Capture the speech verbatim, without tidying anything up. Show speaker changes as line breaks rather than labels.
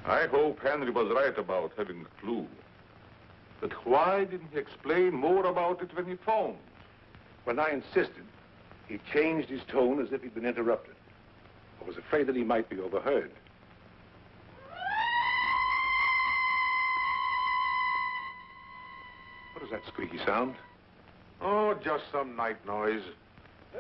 I hope Henry was right about having a clue. But why didn't he explain more about it when he phoned?
When I insisted, he changed his tone as if he'd been interrupted. I was afraid that he might be overheard. What is that squeaky sound?
Oh, just some night noise.